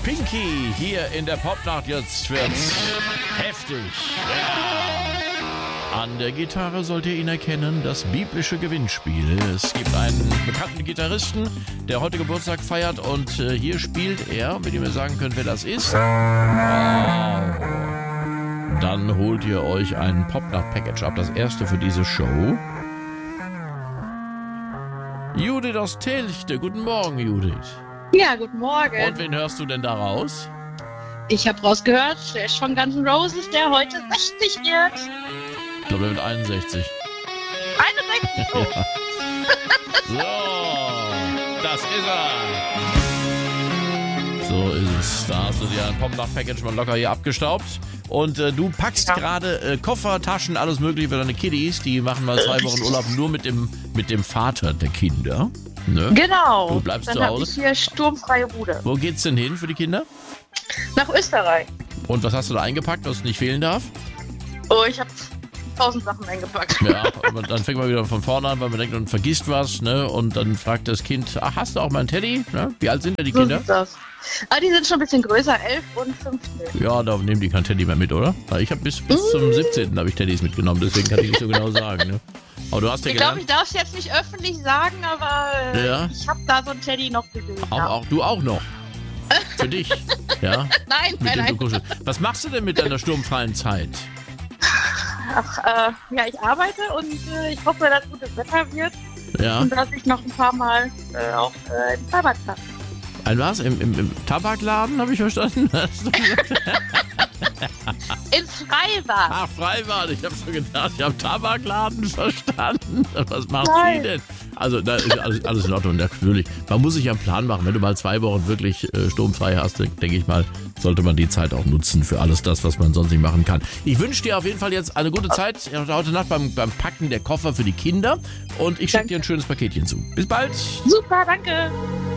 Pinky hier in der Popnacht. Jetzt wird's heftig. Ja. An der Gitarre sollt ihr ihn erkennen, das biblische Gewinnspiel. Es gibt einen bekannten Gitarristen, der heute Geburtstag feiert und hier spielt er, mit dem ihr sagen könnt, wer das ist. Wow. Dann holt ihr euch ein Popnacht-Package ab, das erste für diese Show. Judith aus Telchte. Guten Morgen, Judith. Ja, guten Morgen. Und wen hörst du denn da raus? Ich habe rausgehört, der ist von Guns N' Roses, der heute 60 wird. Ich glaube, der wird 61. 61? Oh. Ja. So, das ist er. So ist es. Da hast du dir ein Popnacht-Package mal locker hier abgestaubt. Und du packst gerade Koffer, Taschen, alles mögliche für deine Kiddies. Die machen mal 2 Wochen Urlaub nur mit dem Vater der Kinder. Ne? Genau. Du bleibst dann zu Hause. Dann habe ich hier sturmfreie Bude. Wo geht's denn hin für die Kinder? Nach Österreich. Und was hast du da eingepackt, was nicht fehlen darf? Oh, ich habe 1000 Sachen eingepackt. Ja, aber dann fängt man wieder von vorne an, weil man denkt, man vergisst was, ne? Und dann fragt das Kind, ach, hast du auch mal einen Teddy? Ne? Wie alt sind denn die Kinder? So das. Aber die sind schon ein bisschen größer, 11 und 15. Ja, da nehmen die kein Teddy mehr mit, oder? Weil ich habe bis zum 17. habe ich Teddys mitgenommen, deswegen kann ich nicht so genau sagen, ne? Aber du hast ja Ich gelernt. glaube, ich darf es jetzt nicht öffentlich sagen, aber Ja. ich habe da so einen Teddy noch gesehen. Auch du auch noch. Für dich. Ja? Nein, Mit dem du nein. kuschelst. Was machst du denn mit deiner sturmfreien Zeit? Ach, ja, ich arbeite und ich hoffe, dass gutes Wetter wird Ja. und dass ich noch ein paar Mal auch im Fahrrad kann. Ein was? Im Tabakladen, habe ich verstanden? Hast du gesagt? Ins Freibad. Ach, Freibad. Ich habe schon gedacht, ich habe Tabakladen verstanden. Was macht Nein. sie denn? Also, da ist alles in Ordnung, natürlich. Man muss sich ja einen Plan machen. Wenn du mal 2 Wochen wirklich sturmfrei hast, denke ich mal, sollte man die Zeit auch nutzen für alles das, was man sonst nicht machen kann. Ich wünsche dir auf jeden Fall jetzt eine gute Zeit heute Nacht beim Packen der Koffer für die Kinder. Und ich schicke dir ein schönes Paketchen zu. Bis bald. Super, danke.